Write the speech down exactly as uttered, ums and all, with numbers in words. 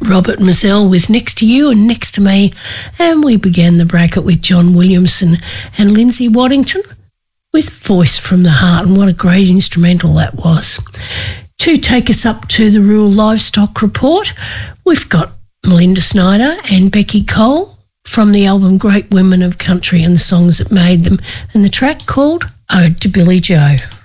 Robert Mazzell with Next to You and Next to Me, and we began the bracket with John Williamson and Lindsay Waddington with Voice from the Heart, and what a great instrumental that was. To take us up to the Rural Livestock Report, we've got Melinda Snyder and Becky Cole from the album Great Women of Country and the Songs That Made Them, and the track called Ode to Billy Joe.